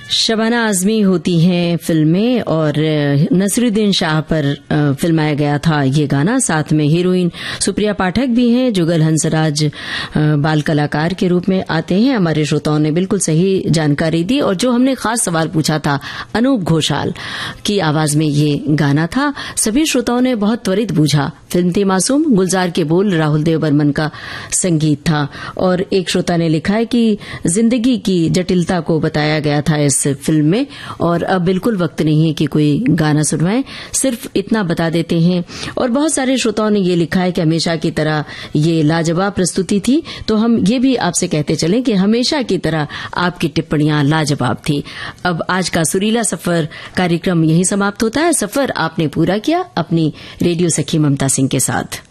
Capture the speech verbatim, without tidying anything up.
शबाना आजमी होती हैं फिल्में और नसीरुद्दीन शाह पर फिल्माया गया था ये गाना। साथ में हीरोइन सुप्रिया पाठक भी हैं। जुगल हंसराज बाल कलाकार के रूप में आते हैं। हमारे श्रोताओं ने बिल्कुल सही जानकारी दी और जो हमने खास सवाल पूछा था अनूप घोषाल की आवाज में ये गाना था, सभी श्रोताओं ने बहुत त्वरित बूझा। फिल्म थी मासूम, गुलजार के बोल राहुल देव बर्मन का संगीत था। और एक श्रोता ने लिखा है कि जिंदगी की जटिलता को बताया गया था इस फिल्म में और अब बिल्कुल वक्त नहीं है कि कोई गाना सुनवाएं, सिर्फ इतना बता देते हैं। और बहुत सारे श्रोताओं ने ये लिखा है कि हमेशा की तरह ये लाजवाब प्रस्तुति थी, तो हम ये भी आपसे कहते चलें कि हमेशा की तरह आपकी टिप्पणियां लाजवाब थी। अब आज का सुरीला सफर कार्यक्रम यहीं समाप्त होता है। सफर आपने पूरा किया अपनी रेडियो सखी ममता सिंह के साथ।